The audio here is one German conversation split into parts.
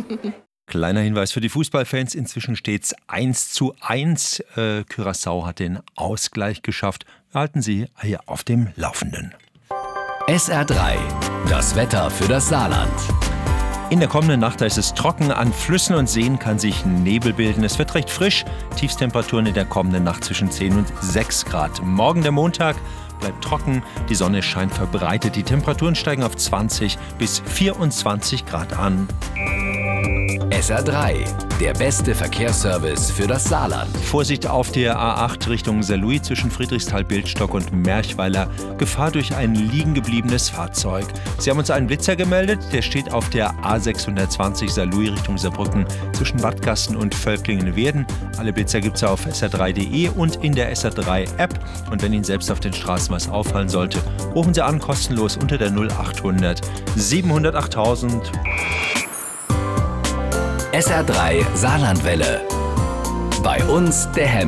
Kleiner Hinweis für die Fußballfans, inzwischen steht es 1:1. Curaçao hat den Ausgleich geschafft. Wir halten Sie hier auf dem Laufenden. SR3, das Wetter für das Saarland. In der kommenden Nacht ist es trocken, an Flüssen und Seen kann sich Nebel bilden. Es wird recht frisch, Tiefstemperaturen in der kommenden Nacht zwischen 10 und 6 Grad. Morgen der Montag bleibt trocken, die Sonne scheint verbreitet. Die Temperaturen steigen auf 20 bis 24 Grad an. SR3, der beste Verkehrsservice für das Saarland. Vorsicht auf der A8 Richtung Saarlouis zwischen Friedrichsthal-Bildstock und Merchweiler. Gefahr durch ein liegengebliebenes Fahrzeug. Sie haben uns einen Blitzer gemeldet, der steht auf der A620 Saarlouis Richtung Saarbrücken zwischen Wattgassen und Völklingen-Werden. Alle Blitzer gibt es auf sr3.de und in der SR3-App. Und wenn Ihnen selbst auf den Straßen was auffallen sollte, rufen Sie an, kostenlos unter der 0800 700 8000. SR3 Saarlandwelle. Bei uns der Hemm.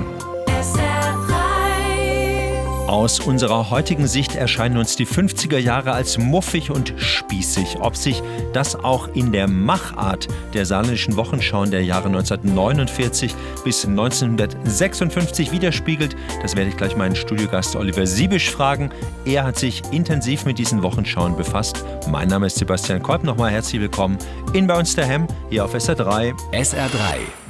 Aus unserer heutigen Sicht erscheinen uns die 50er Jahre als muffig und spießig. Ob sich das auch in der Machart der saarländischen Wochenschauen der Jahre 1949 bis 1956 widerspiegelt, das werde ich gleich meinen Studiogast Oliver Siebisch fragen. Er hat sich intensiv mit diesen Wochenschauen befasst. Mein Name ist Sebastian Kolb. Nochmal herzlich willkommen in Bei uns der Hemm hier auf SR3. SR3.